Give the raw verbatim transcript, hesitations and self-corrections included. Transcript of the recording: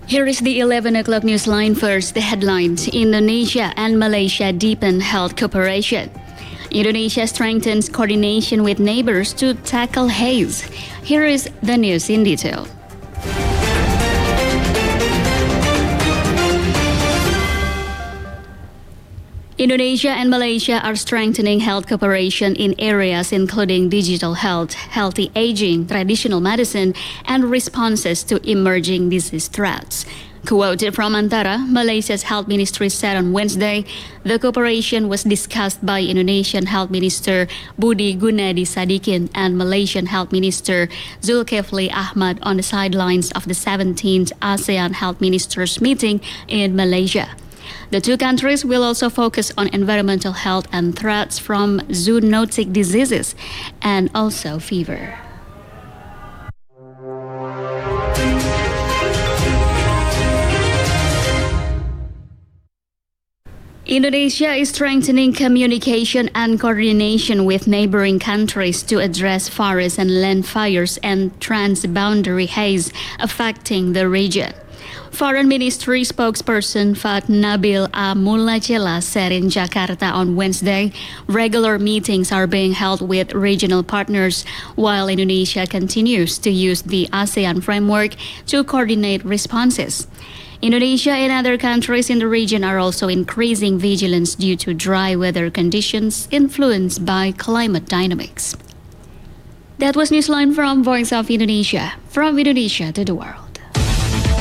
Here is the eleven o'clock news line. First, the headlines. Indonesia and Malaysia deepen health cooperation. Indonesia strengthens coordination with neighbors to tackle haze. Here is the news in detail. Indonesia and Malaysia are strengthening health cooperation in areas including digital health, healthy aging, traditional medicine, and responses to emerging disease threats. Quoted from Antara, Malaysia's health ministry said on Wednesday, the cooperation was discussed by Indonesian Health Minister Budi Gunadi Sadikin and Malaysian Health Minister Zulkifli Ahmad on the sidelines of the seventeenth ASEAN Health Ministers meeting in Malaysia. The two countries will also focus on environmental health and threats from zoonotic diseases and also fever. Indonesia is strengthening communication and coordination with neighboring countries to address forest and land fires and transboundary haze affecting the region. Foreign Ministry spokesperson Fat Nabil A. Mulacela said in Jakarta on Wednesday, regular meetings are being held with regional partners while Indonesia continues to use the ASEAN framework to coordinate responses. Indonesia and other countries in the region are also increasing vigilance due to dry weather conditions influenced by climate dynamics. That was Newsline from Voice of Indonesia, from Indonesia to the world.